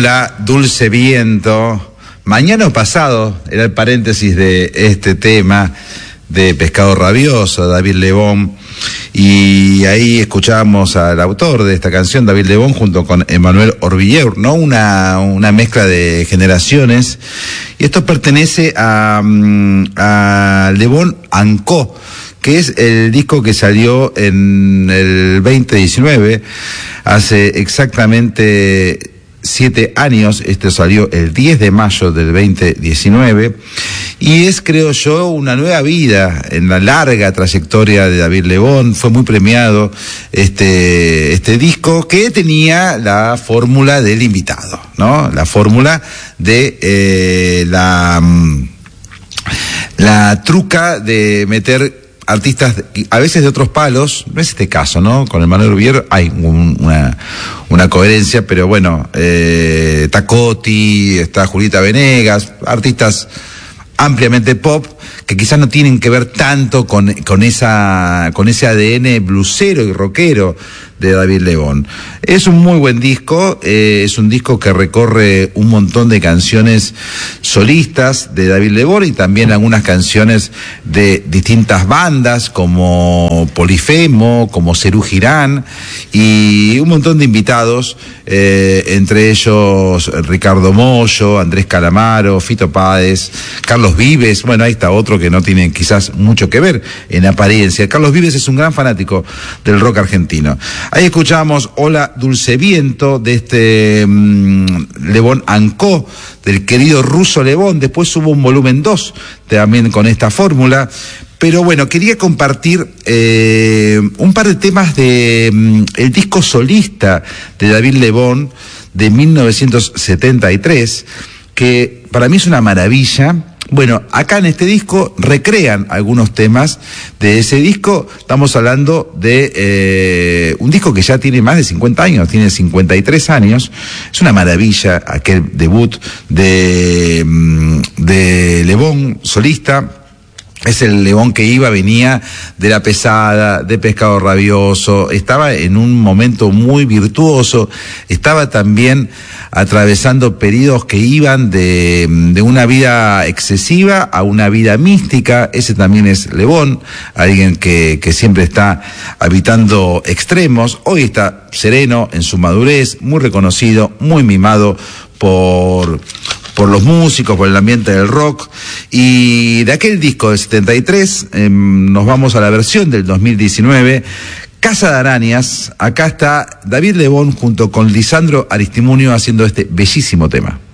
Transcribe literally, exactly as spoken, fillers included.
Hola, Dulce Viento. Mañana o pasado era el paréntesis de este tema de Pescado Rabioso, David Lebón. Y ahí escuchábamos al autor de esta canción, David Lebón, junto con Emanuel Orvilleur, ¿no? Una, una mezcla de generaciones. Y esto pertenece a, a Lebón Ancó, que es el disco que salió en el veinte diecinueve, hace exactamente siete años. Este salió el diez de mayo del veinte diecinueve, y es, creo yo, una nueva vida en la larga trayectoria de David Lebón. Fue muy premiado este, este disco, que tenía la fórmula del invitado, ¿no? La fórmula de eh, la, la truca de meter artistas a veces de otros palos. No es este caso, ¿no? Con el Manuel Orvilleur hay un, una, una coherencia, pero bueno, eh, está Coti, está Julieta Venegas, artistas ampliamente pop, que quizás no tienen que ver tanto con, con esa, con ese A D N blusero y rockero de David Lebón. Es un muy buen disco, eh, es un disco que recorre un montón de canciones solistas de David Lebón y también algunas canciones de distintas bandas como Polifemo, como Serú Girán, y un montón de invitados, eh, entre ellos Ricardo Mollo, Andrés Calamaro, Fito Páez, Carlos Vives. Bueno, ahí está otro que no tiene quizás mucho que ver en apariencia. Carlos Vives es un gran fanático del rock argentino. Ahí escuchamos Hola Dulce Viento, de este mmm, Lebón Ancó, del querido Ruso Lebón. Después hubo un volumen dos también con esta fórmula. Pero bueno, quería compartir eh, un par de temas de mmm, el disco solista de David Lebón de mil novecientos setenta y tres, que para mí es una maravilla. Bueno, acá en este disco recrean algunos temas de ese disco. Estamos hablando de eh, un disco que ya tiene más de cincuenta años, tiene cincuenta y tres años. Es una maravilla aquel debut de, de Lebón solista. Es el Lebón que iba, venía de La Pesada, de Pescado Rabioso, estaba en un momento muy virtuoso, estaba también atravesando periodos que iban de, de una vida excesiva a una vida mística. Ese también es Lebón, alguien que, que siempre está habitando extremos. Hoy está sereno en su madurez, muy reconocido, muy mimado por... por los músicos, por el ambiente del rock. Y de aquel disco del setenta y tres eh, nos vamos a la versión del dos mil diecinueve, Casa de Arañas. Acá está David Lebón junto con Lisandro Aristimuño haciendo este bellísimo tema.